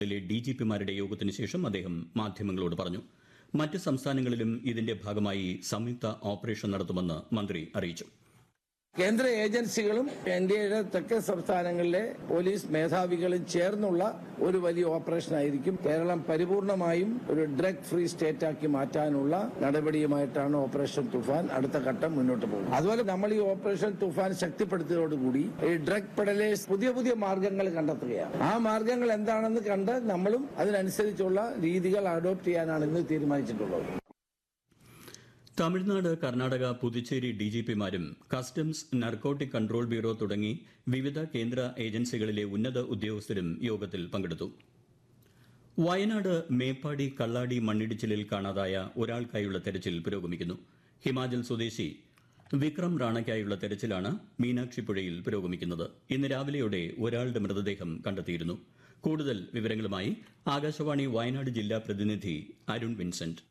ഡിജിപിമാരുടെ യോഗത്തിന് ശേഷം അദ്ദേഹം മാധ്യമങ്ങളോട് പറഞ്ഞു. മറ്റ് സംസ്ഥാനങ്ങളിലും ഇതിന്റെ ഭാഗമായി സംയുക്ത ഓപ്പറേഷൻ നടത്തുമെന്ന് മന്ത്രി അറിയിച്ചു. കേന്ദ്ര ഏജൻസികളും ഇന്ത്യയുടെ തെക്കൻ സംസ്ഥാനങ്ങളിലെ പോലീസ് മേധാവികളും ചേർന്നുള്ള ഒരു വലിയ ഓപ്പറേഷൻ ആയിരിക്കും. കേരളം പരിപൂർണമായും ഒരു ഡ്രഗ് ഫ്രീ സ്റ്റേറ്റ് ആക്കി മാറ്റാനുള്ള നടപടിയുമായിട്ടാണ് ഓപ്പറേഷൻ തുഫാൻ അടുത്ത ഘട്ടം മുന്നോട്ട് പോകുന്നത്. അതുപോലെ നമ്മൾ ഈ ഓപ്പറേഷൻ തുഫാൻ ശക്തിപ്പെടുത്തിയതോടുകൂടി ഈ ഡ്രഗ് പെഡലേഴ്സ് പുതിയ മാർഗങ്ങൾ കണ്ടെത്തുകയാണ്. ആ മാർഗങ്ങൾ എന്താണെന്ന് കണ്ട് നമ്മളും അതിനനുസരിച്ചുള്ള രീതികൾ അഡോപ്റ്റ് ചെയ്യാനാണ് ഇന്ന് തീരുമാനിച്ചിട്ടുള്ളത്. Tamil Nadu, Karnataka, Puducherry ഡിജിപിമാരും customs, narcotic control bureau തുടങ്ങി വിവിധ കേന്ദ്ര ഏജൻസികളിലെ ഉന്നത ഉദ്യോഗസ്ഥരും യോഗത്തിൽ പങ്കെടുത്തു. വയനാട് മേപ്പാടി കള്ളാടി മണ്ണിടിച്ചിലിൽ കാണാതായ ഒരാൾക്കായുള്ള തെരച്ചിൽ പുരോഗമിക്കുന്നു. ഹിമാചൽ സ്വദേശി വിക്രം റാണയ്ക്കായുള്ള തെരച്ചിലാണ് മീനാക്ഷിപ്പുഴയിൽ പുരോഗമിക്കുന്നത്. ഇന്ന് രാവിലെയോടെ ഒരാളുടെ മൃതദേഹം കണ്ടെത്തിയിരുന്നു. കൂടുതൽ വിവരങ്ങളുമായി ആകാശവാണി വയനാട് ജില്ലാ പ്രതിനിധി അരുൺ വിൻസെന്റ്.